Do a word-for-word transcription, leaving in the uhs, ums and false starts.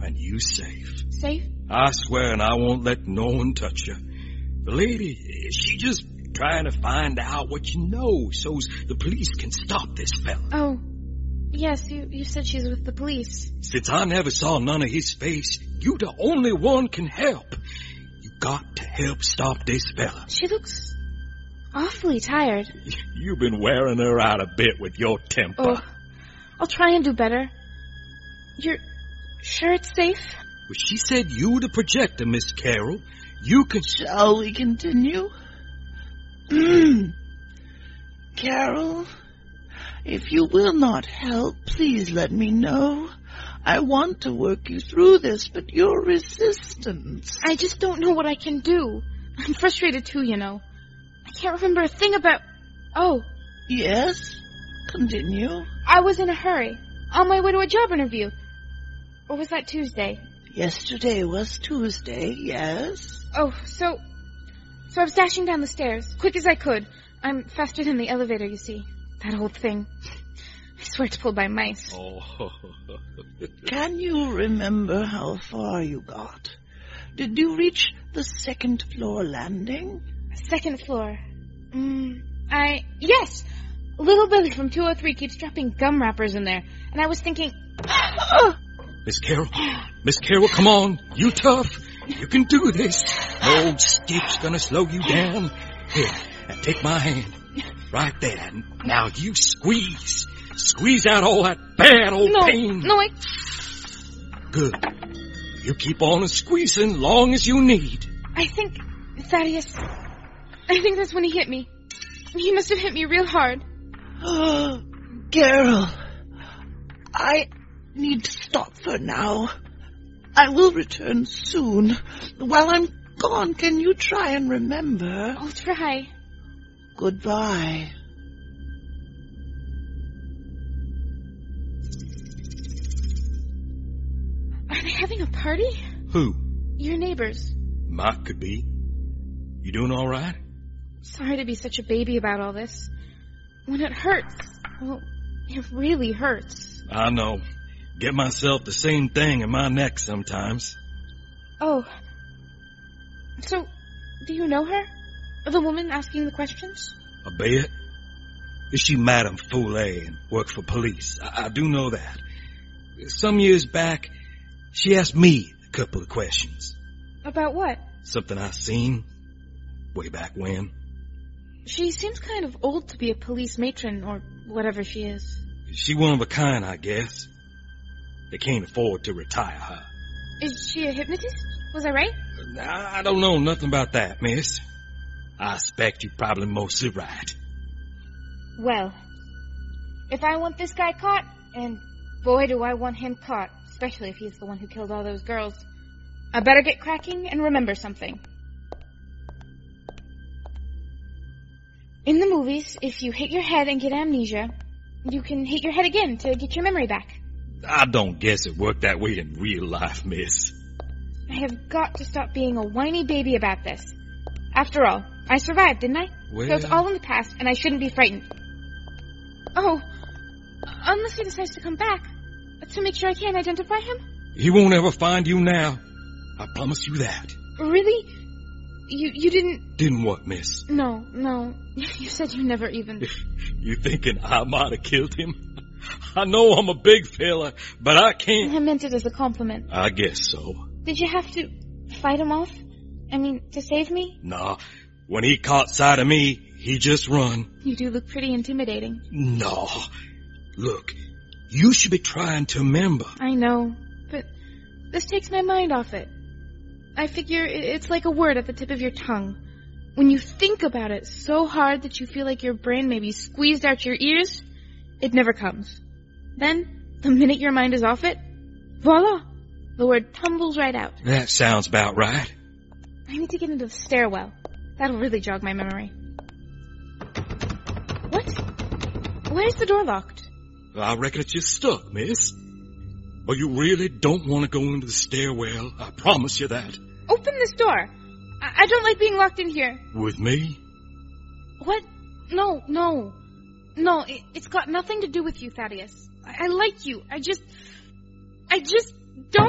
and you safe. Safe? I swear, and I won't let no one touch you. The lady, she just trying to find out what you know so the police can stop this fella. Oh, yes, you, you said she's with the police. Since I never saw none of his face, you the only one can help. You got to help stop this fella. She looks awfully tired. You've been wearing her out a bit with your temper. Oh, I'll try and do better. You're sure it's safe? Well, she said you the projector, Miss Carol. You can... Shall we continue? Carol, if you will not help, please let me know. I want to work you through this, but your resistance... I just don't know what I can do. I'm frustrated too, you know. I can't remember a thing about... Oh. Yes? Continue. I was in a hurry, on my way to a job interview. Or was that Tuesday? Yesterday was Tuesday, yes. Oh, so... So I was dashing down the stairs, quick as I could. I'm faster than the elevator, you see. That old thing. I swear it's pulled by mice. Oh. Can you remember how far you got? Did you reach the second floor landing? Second floor. Mm, I... Yes! Little Billy from two oh three keeps dropping gum wrappers in there. And I was thinking... Miss Carol, Miss Carol, come on. You tough. You can do this. No stick's gonna slow you down. Here, now take my hand. Right there. Now you squeeze. Squeeze out all that bad old no, pain. No, I... Good. You keep on squeezing long as you need. I think, Thaddeus, I think that's when he hit me. He must have hit me real hard. Oh, Carol, I need to stop for now. I will return soon. While I'm gone, can you try and remember? I'll try. Goodbye. Are they having a party? Who? Your neighbors. Mike could be. You doing all right? Sorry to be such a baby about all this. When it hurts, well, it really hurts. I know. Get myself the same thing in my neck sometimes. Oh. So, do you know her? The woman asking the questions? A bit. Is she Madame Foulet and works for police? I, I do know that. Some years back, she asked me a couple of questions. About what? Something I seen way back when. She seems kind of old to be a police matron or whatever she is. She one of a kind, I guess. They can't afford to retire her. Is she a hypnotist? Was I right? I don't know nothing about that, miss. I expect you're probably mostly right. Well, if I want this guy caught, and boy do I want him caught, especially if he's the one who killed all those girls, I better get cracking and remember something. In the movies, if you hit your head and get amnesia, you can hit your head again to get your memory back. I don't guess it worked that way in real life, miss. I have got to stop being a whiny baby about this. After all, I survived, didn't I? Well... So it's all in the past, and I shouldn't be frightened. Oh, unless he decides to come back, to make sure I can't identify him? He won't ever find you now. I promise you that. Really? You you didn't... Didn't what, miss? No, no. You said you never even... You thinking I might have killed him? I know I'm a big fella, but I can't... I meant it as a compliment. I guess so. Did you have to fight him off? I mean, to save me? Nah. When he caught sight of me, he just run. You do look pretty intimidating. No. Look, you should be trying to remember. I know, but this takes my mind off it. I figure it's like a word at the tip of your tongue. When you think about it so hard that you feel like your brain may be squeezed out your ears, it never comes. Then, the minute your mind is off it, voila, the word tumbles right out. That sounds about right. I need to get into the stairwell. That'll really jog my memory. What? Why is the door locked? I reckon it's just stuck, miss. But you really don't want to go into the stairwell. I promise you that. Open this door. I, I don't like being locked in here. With me? What? No, no. No, it, it's got nothing to do with you, Thaddeus. I, I like you. I just... I just don't...